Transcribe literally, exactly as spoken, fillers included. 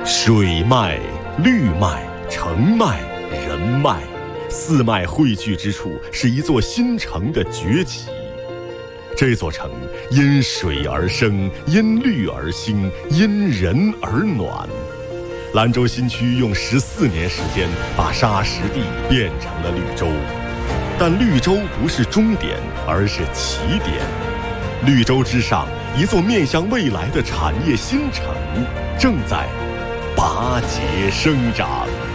水脉、绿脉、城脉、人脉，四脉汇聚之处，是一座新城的崛起。这座城因水而生，因绿而兴，因人而暖。兰州新区用十四年时间把沙石地变成了绿洲，但绿洲不是终点，而是起点。绿洲之上，一座面向未来的产业新城正在拔节生长。